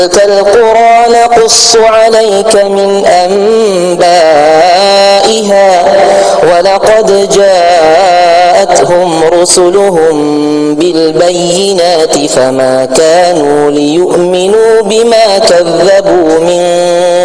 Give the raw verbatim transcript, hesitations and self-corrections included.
تلك القرى نقص عليك من أنبائها ولقد جاءتهم رسلهم بالبينات فما كانوا ليؤمنوا بما كذبوا من